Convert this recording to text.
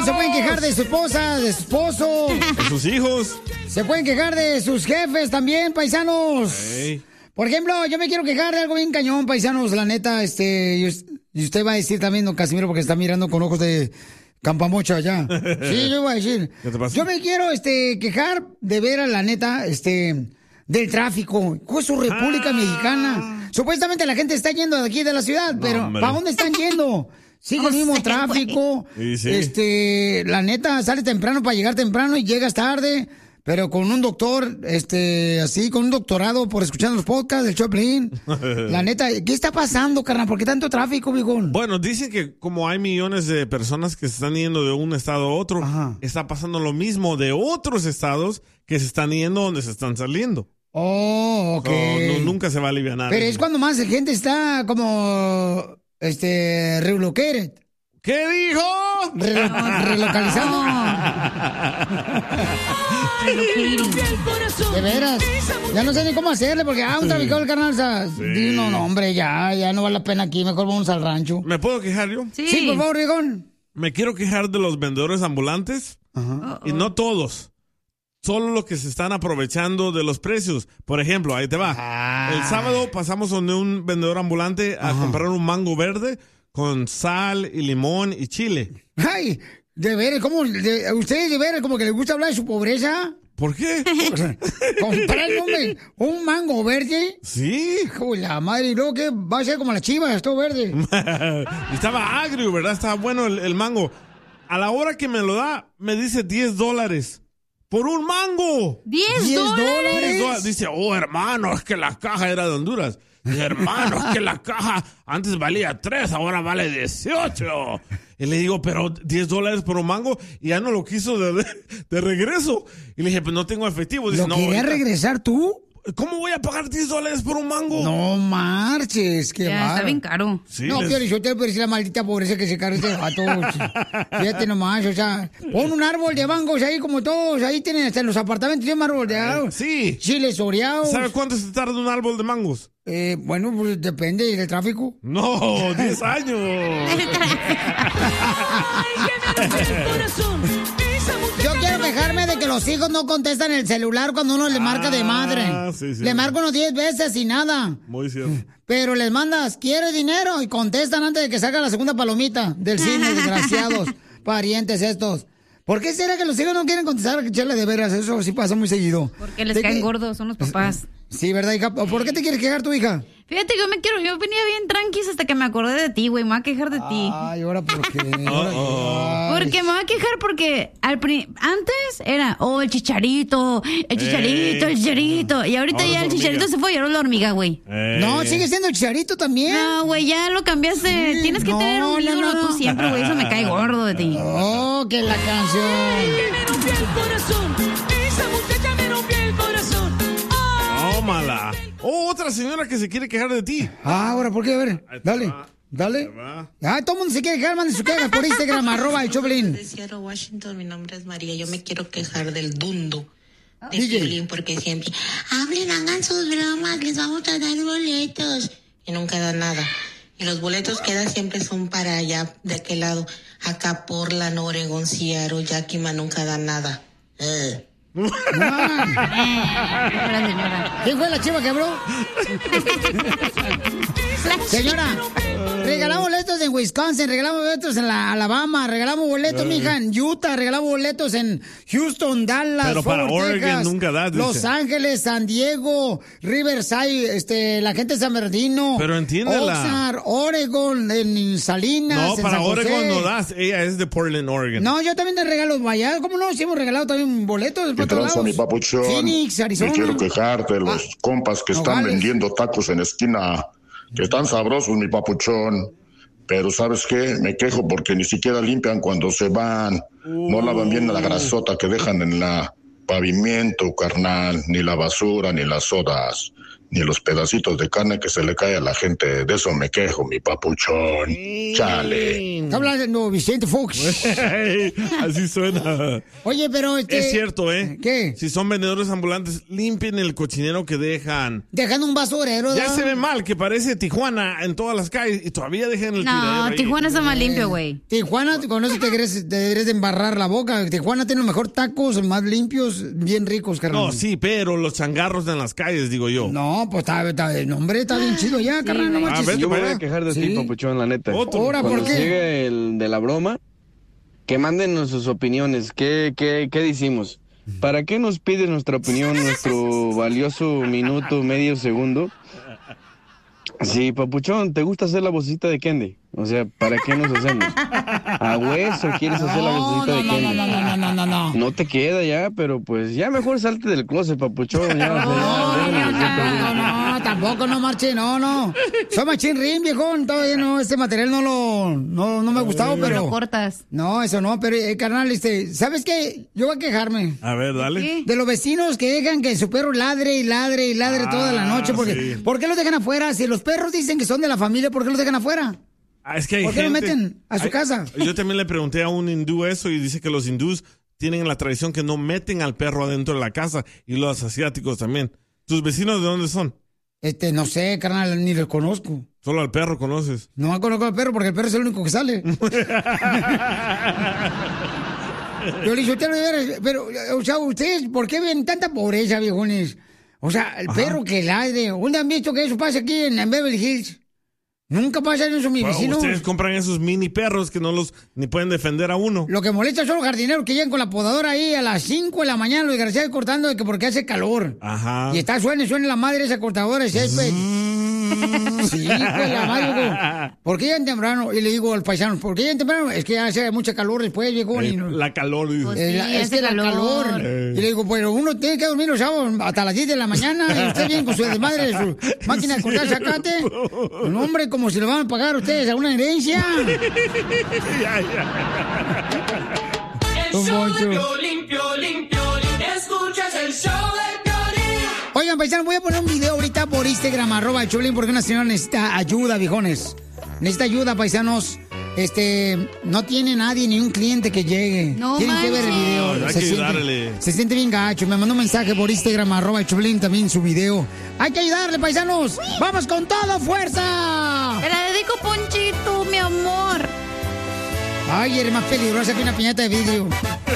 se pueden quejar de su esposa, de su esposo. De sus hijos. Se pueden quejar de sus jefes también, paisanos. Hey. Por ejemplo, yo me quiero quejar de algo bien cañón, paisanos, la neta, y usted va a decir también, don Casimiro, porque está mirando con ojos de campamocha allá. Sí, yo voy a decir. ¿Qué te pasa? Yo me quiero, quejar de ver a la neta, del tráfico. ¿Cuál es su República Mexicana? Supuestamente la gente está yendo de aquí de la ciudad, pero ¿para dónde están yendo? Sigue el mismo tráfico. Sí. La neta, sale temprano para llegar temprano y llegas tarde. Pero con un doctor, así, con un doctorado por escuchar los podcasts del Choplin. La neta, ¿qué está pasando, carnal? ¿Por qué tanto tráfico, vigón? Bueno, dicen que como hay millones de personas que se están yendo de un estado a otro, está pasando lo mismo de otros estados que se están yendo donde se están saliendo. Oh, ok. Nunca se va a aliviar nada. Pero es cuando más gente está como, relocated. ¿Qué dijo? Relocalizando. De veras. Ya no sé ni cómo hacerle porque, un traficado del carnal. No, hombre, ya no vale la pena aquí. Mejor vamos al rancho. ¿Me puedo quejar yo? Sí, por favor, Rigón. Me quiero quejar de los vendedores ambulantes. Y no todos. Solo los que se están aprovechando de los precios. Por ejemplo, ahí te va. El sábado pasamos donde un vendedor ambulante a comprar un mango verde con sal y limón y chile. Ay, de veras, ¿cómo? ¿Ustedes de veras como que les gusta hablar de su pobreza? ¿Por qué? ¿Comprar un mango verde? Sí. Hijo de la madre, ¿y luego qué? Va a ser como las chivas, todo verde. Estaba agrio, ¿verdad? Estaba bueno el mango. A la hora que me lo da, me dice $10. ¡Por un mango! $10. Dice, hermano, es que la caja era de Honduras. Dice, hermano, es que la caja antes valía 3, ahora vale 18. Y le digo, pero $10 por un mango, y ya no lo quiso de regreso. Y le dije, pues no tengo efectivo. Dice, ¿Lo querías regresar tú? ¿Cómo voy a pagar $10 por un mango? No marches, qué ya, está bien caro. Sí, no, Piolichotelo, pero es la maldita pobreza que se carga este vato. Fíjate nomás, o sea, pon un árbol de mangos ahí como todos, ahí tienen hasta en los apartamentos, tienen árbol de mangos. Sí. Chiles oreados. ¿Sabe cuánto se tarda un árbol de mangos? Bueno, pues depende del tráfico. No, 10 años. Yo quiero quejarme de que los hijos no contestan el celular cuando uno le marca de madre. Sí, le marca unos 10 veces y nada. Muy cierto. Pero les mandas, ¿quieres dinero? Y contestan antes de que salga la segunda palomita del cine, desgraciados, parientes estos. ¿Por qué será que los hijos no quieren contestar, Chela, de veras? Eso sí pasa muy seguido. Porque les caen gordos, son los papás. Sí, ¿verdad, hija? ¿Por qué te quieres quejar tu hija? Fíjate, yo venía bien tranquis hasta que me acordé de ti, güey, me voy a quejar de ti. Ay, ¿ahora por qué? Porque me voy a quejar porque antes era, el chicharito. Y ahorita ya el chicharito se fue y ahora la hormiga, güey. No, sigue siendo el chicharito también. No, güey, ya lo cambiaste. Sí, tienes que tener un ídolo tú siempre, güey, eso me cae gordo de ti. Oh, que la canción. Ay, que me rompió el corazón. Esa muchacha me rompió el corazón. Tómala. Otra señora que se quiere quejar de ti. Ahora, ¿por qué? A ver, dale. Todo el mundo se quiere quejar, manden su queja por Instagram, @el Choplin. De Seattle, Washington, mi nombre es María. Yo me quiero quejar del dundo de DJ. Piolín porque siempre hablen, hagan sus bromas, les vamos a dar boletos. Y nunca dan nada. Y los boletos que dan siempre son para allá, de aquel lado. Acá Portland, Oregon, Seattle, Yakima, nunca dan nada. ¿Quién fue la chiva que habló? Señora, regalamos boletos en Wisconsin, regalamos boletos en Alabama, regalamos boletos, mija, en Utah, regalamos boletos en Houston, Dallas, pero para Fort Oregon Texas, nunca da, dice. Los Ángeles, San Diego, Riverside, la gente de San Bernardino, pero entiéndela. Oxnard, Oregon, en Salinas, No, en para San José. Oregon no das, ella es de Portland, Oregon. No, yo también te regalo allá, ¿cómo no? Sí hemos regalado también boletos. ¿Qué tranza, mi papuchón? Phoenix, Arizona. Me quiero quejar de los compas que están vendiendo tacos en esquina, que están sabrosos, mi papuchón. Pero ¿sabes qué? Me quejo porque ni siquiera limpian cuando se van. No lavan bien la grasota que dejan en la pavimento, carnal, ni la basura, ni las sodas. ni los pedacitos de carne que se le cae a la gente. De eso me quejo, mi papuchón. Chale. Está hablando Vicente Fox. Así suena. Oye, pero Es cierto, ¿eh? ¿Qué? Si son vendedores ambulantes, limpien el cochinero que dejan. Dejan un basurero. Ya se ve mal, que parece Tijuana en todas las calles y todavía dejan el tiradero No, ahí. Tijuana está más limpio, güey. Tijuana, con eso te deberías de embarrar la boca. Tijuana tiene los mejores tacos, más limpios, bien ricos, carnal. No, sí, pero los changarros en las calles, digo yo. No, pues hombre, está bien chido ya, carnal, no manches. vete Yo me para voy a allá. quejar de ¿Sí? ti, papuchón, la neta. Ahora, ¿por Cuando qué? llegue el de la broma, que manden sus opiniones. ¿Qué decimos? ¿Para qué nos pide nuestra opinión, nuestro valioso minuto, medio segundo? Sí, papuchón, ¿te gusta hacer la vocecita de Kendi? O sea, ¿para qué nos hacemos? ¿A hueso quieres hacer la vocecita de Kendi? No te queda ya, pero pues ya mejor salte del closet, papuchón. Ya, No, tampoco, no marche, no. Soy machín rin, viejón, todavía no, este material no me ha gustado, pero... Lo cortas. No, eso no, pero carnal, ¿sabes qué? Yo voy a quejarme. A ver, dale. ¿Qué? De los vecinos que dejan que su perro ladre y ladre y ladre toda la noche. Porque, sí. ¿por qué los dejan afuera? Si los perros dicen que son de la familia, ¿por qué los dejan afuera? Es que hay ¿Por qué lo gente- meten a su casa? Yo también le pregunté a un hindú eso y dice que los hindús tienen la tradición que no meten al perro adentro de la casa y los asiáticos también. ¿Tus vecinos de dónde son? No sé, carnal, ni los conozco. Solo al perro conoces. No conozco al perro porque el perro es el único que sale. Yo le dije, usted no debe- pero, o sea, ustedes, ¿por qué ven tanta pobreza, viejones? O sea, el perro que ladre. ¿Dónde han visto que eso pasa aquí en Beverly Hills? Nunca pasa eso, mi Bueno, vecino. ustedes compran esos mini perros que no los ni pueden defender a uno. Lo que molesta son los jardineros que llegan con la podadora ahí a las 5 de la mañana, los desgraciados cortando de que porque hace calor. Ajá. Y está suene la madre esa cortadora de césped. Sí, hijo de la madre, digo, ¿por qué llegan temprano? Y le digo al paisano, ¿por qué llegan temprano? Es que ya hace mucha calor después, viejo. La calor. dice. Pues Es sí, hace que la calor. calor. Y le digo, pero uno tiene que dormir los sábados hasta las 10 de la mañana y usted viene con su desmadre de su máquina de cortar zacate. No, hombre, como si le van a pagar a ustedes a una herencia. El show de Piolín, Piolín, Piolín. Escuchas el show de Piolín. Oigan, paisanos, voy a poner un video ahorita por Instagram, @Choplin, porque una señora necesita ayuda, viejones. Necesita ayuda, paisanos. No tiene nadie, ni un cliente que llegue. No Tienen que ver el manches. video. Hay que ayudarle. Se siente bien gacho. Me mandó un mensaje por Instagram, @Choplin, también su video. Hay que ayudarle, paisanos. ¡Vamos con todo, fuerza! Te la dedico, Ponchito, mi amor. Ay, eres más peligrosa que una piñata de vidrio.